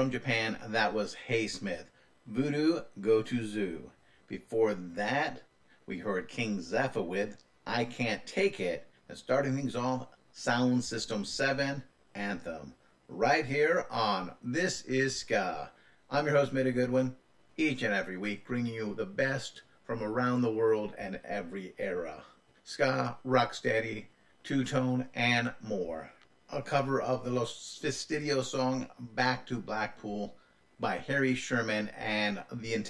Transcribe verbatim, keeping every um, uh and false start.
from Japan, that was Hey Smith. Voodoo, Go to Zoo. Before that, we heard King Zephyr with I Can't Take It. And starting things off, Sound System seven, Anthem. Right here on This Is Ska. I'm your host, Mitty Goodwin. Each and every week, bringing you the best from around the world and every era. Ska, rocksteady, two-tone, and more. A cover of the Los Fastidios song Back to Blackpool by Harry Sherman and the